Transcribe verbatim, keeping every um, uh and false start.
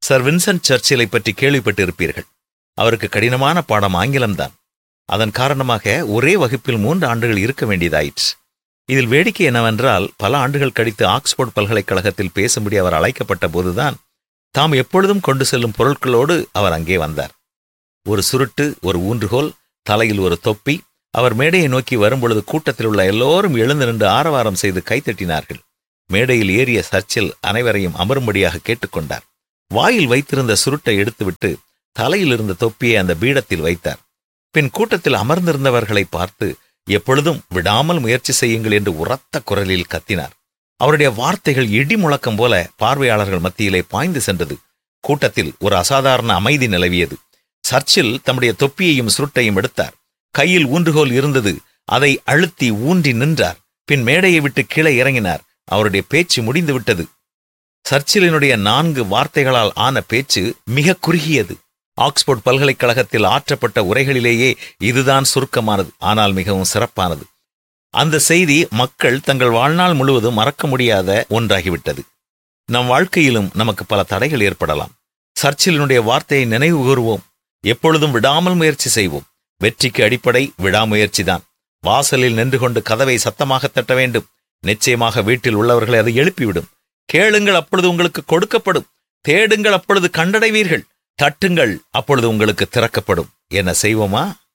Sir Vincent சர்ச்சிலை பற்றி கேள்விப்பட்டிருப்பீர்கள். அவருக்கு கடினமான பாடம் ஆங்கிலம்தான். அதன் காரணமாக ஒரே வகுப்பில் மூன்று ஆண்டுகள் இருக்க வேண்டியதாயிற்று. இதில் வேடிக்கை என்னவென்றால், பல ஆண்டுகள் கழித்து ஆக்ஸ்போர்ட் பல்கலைக்கழகத்தில் பேசும்படி அவர் அழைக்கப்பட்ட போதுதான் தாம் எப்பொழுதும் கொண்டு செல்லும் பொருட்களோடு அவர் அங்கே வந்தார். ஒரு சுருட்டு, ஒரு ஊன்றுகோல், தலையில் ஒரு தொப்பி. அவர் மேடையை நோக்கி வரும்பொழுது கூட்டத்தில் உள்ள எல்லோரும் எழுந்து நின்று ஆரவாரம் செய்து கைத்தட்டினார்கள். மேடையில் ஏறிய சர்ச்சில் அனைவரையும் அமரும்படியாக கேட்டுக்கொண்டார். வாயில் வைத்திருந்த சுருட்டை எடுத்துவிட்டு தலையில் இருந்த தொப்பியை அந்த பீடத்தில் வைத்தார். பின் கூட்டத்தில் அமர்ந்திருந்தவர்களை பார்த்து, எப்பொழுதும் விடாமல் முயற்சி செய்யுங்கள் என்று உரத்த குரலில் கத்தினார். அவருடைய வார்த்தைகள் இடி முழக்கம் போல பார்வையாளர்கள் மத்தியிலே பாய்ந்து சென்றது. கூட்டத்தில் ஒரு அசாதாரண அமைதி நிலவியது. சர்ச்சில் தம்முடைய தொப்பியையும் சுருட்டையும் எடுத்தார். கையில் ஊன்றுகோல் இருந்தது. அதை அழுத்தி ஊன்றி நின்றார். பின் மேடையை விட்டு கீழே இறங்கினார். அவருடைய பேச்சு முடிந்து விட்டது. சர்ச்சிலினுடைய நான்கு வார்த்தைகளால் ஆன பேச்சு மிக குறுகியது. ஆக்ஸ்போர்ட் பல்கலைக்கழகத்தில் ஆற்றப்பட்ட உரைகளிலேயே இதுதான் சுருக்கமானது, ஆனால் மிகவும் சிறப்பானது. அந்த செய்தி மக்கள் தங்கள் வாழ்நாள் முழுவதும் மறக்க முடியாத ஒன்றாகிவிட்டது. நம் வாழ்க்கையிலும் நமக்கு பல தடைகள் ஏற்படலாம். சர்ச்சிலினுடைய வார்த்தையை நினைவு கூறுவோம். எப்பொழுதும் விடாமல் முயற்சி செய்வோம். வெற்றிக்கு அடிப்படை விடாமுயற்சிதான். வாசலில் நின்று கொண்டு கதவை சத்தமாக தட்ட வேண்டும். நிச்சயமாக வீட்டில் உள்ளவர்களை அதை எழுப்பிவிடும். கேளுங்கள், அப்பொழுது உங்களுக்கு கொடுக்கப்படும். தேடுங்கள், அப்பொழுது கண்டடைவீர்கள். தட்டுங்கள், அப்பொழுது உங்களுக்கு திறக்கப்படும். என்ன செய்வோமா?